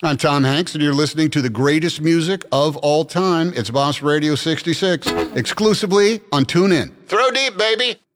I'm Tom Hanks, and you're listening to the greatest music of all time. It's Boss Radio 66, exclusively on TuneIn. Throw deep, baby.